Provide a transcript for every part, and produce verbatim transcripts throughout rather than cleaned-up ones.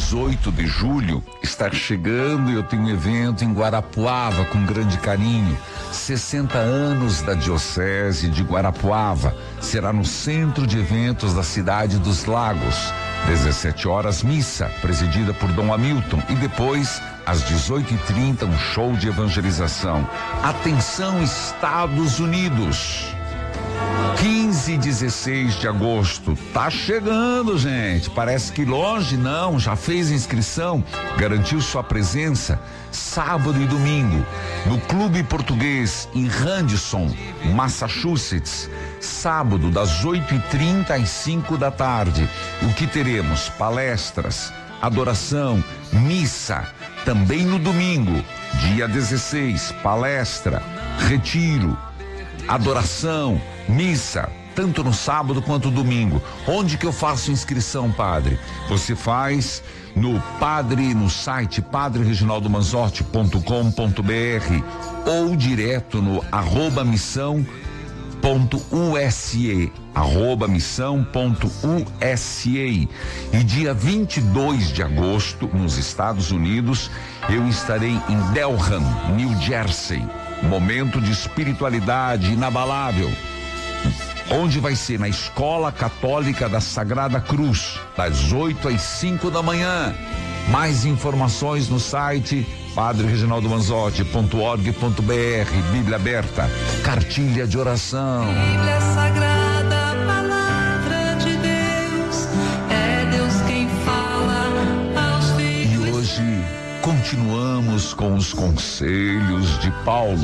dezoito de julho está chegando e eu tenho um evento em Guarapuava com grande carinho. sessenta anos da Diocese de Guarapuava. Será no centro de eventos da cidade dos Lagos. dezessete horas, missa, presidida por Dom Hamilton. E depois, às dezoito e trinta, um show de evangelização. Atenção, Estados Unidos. quinze e dezesseis de agosto, tá chegando, gente. Parece que longe não, já fez inscrição, garantiu sua presença sábado e domingo no Clube Português em Radisson, Massachusetts. Sábado das oito e trinta às cinco da tarde. O que teremos? Palestras, adoração, missa. Também no domingo, dia dezesseis, palestra, retiro, adoração, missa, tanto no sábado quanto no domingo. Onde que eu faço inscrição, padre? Você faz no padre, no site padre reginaldo manzotti ponto com ponto br ou direto no arroba missão ponto use, arroba missão ponto use. E dia vinte e dois de agosto, nos Estados Unidos, eu estarei em Delham, New Jersey. Momento de espiritualidade inabalável, onde vai ser na Escola Católica da Sagrada Cruz, das oito às cinco da manhã. Mais informações no site padre reginaldo manzotti ponto org ponto br. Bíblia aberta, cartilha de oração. Bíblia Sagrada, palavra de Deus, é Deus quem fala aos filhos. E hoje continuamos com os conselhos de Paulo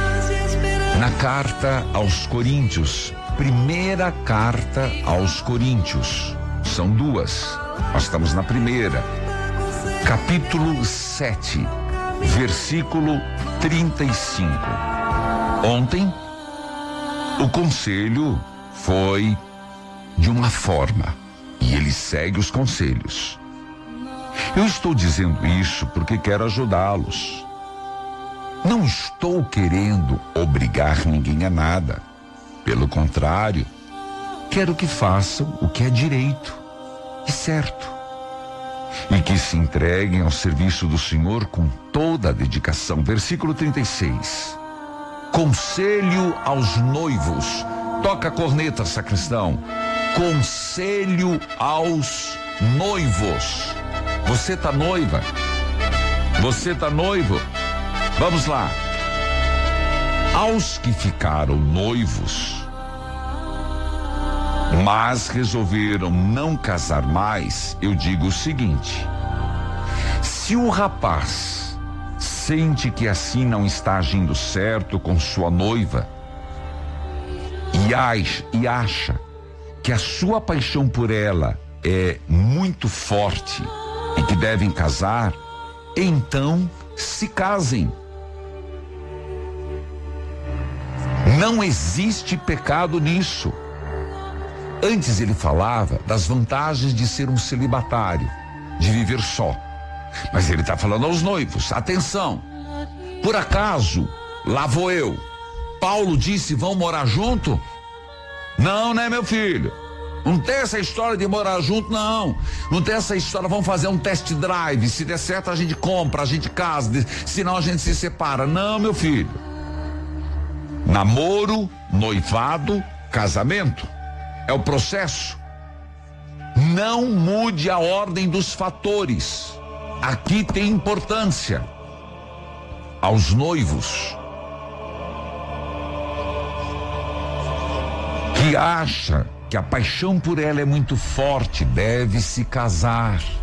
na carta aos Coríntios. Primeira carta aos Coríntios. São duas. Nós estamos na primeira. Capítulo sete, versículo trinta e cinco. Ontem, o conselho foi de uma forma e ele segue os conselhos. Eu estou dizendo isso porque quero ajudá-los. Não estou querendo obrigar ninguém a nada. Pelo contrário, quero que façam o que é direito e certo. E que se entreguem ao serviço do Senhor com toda a dedicação. Versículo trinta e seis. Conselho aos noivos. Toca a corneta, sacristão. Conselho aos noivos. Você tá noiva? Você tá noivo? Vamos lá. Aos que ficaram noivos, mas resolveram não casar mais, eu digo o seguinte: se o rapaz sente que assim não está agindo certo com sua noiva e acha, e acha que a sua paixão por ela é muito forte e que devem casar, então se casem. Não existe pecado nisso. Antes ele falava das vantagens de ser um celibatário, de viver só. Mas ele está falando aos noivos, atenção. Por acaso, lá vou eu. Paulo disse, vão morar junto? Não, né, meu filho? Não tem essa história de morar junto, não. Não tem essa história, vamos fazer um test drive. Se der certo, a gente compra, a gente casa. Senão a gente se separa. Não, meu filho. Namoro, noivado, casamento. É o processo. Não mude a ordem dos fatores. Aqui tem importância. Aos noivos que acha que a paixão por ela é muito forte, deve se casar.